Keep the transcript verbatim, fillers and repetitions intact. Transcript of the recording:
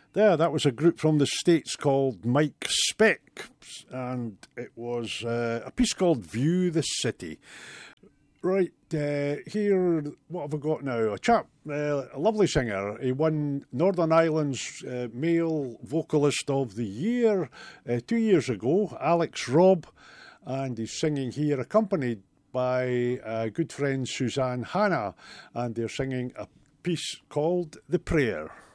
There, that was a group from the States called Mike Speck, and it was uh, a piece called View the City. Right, uh, here, what have I got now? A chap, uh, a lovely singer. He won Northern Ireland's uh, Male Vocalist of the Year uh, two years ago, Alex Robb, and he's singing here accompanied by uh, good friend Suzanne Hanna, and they're singing a piece called The Prayer.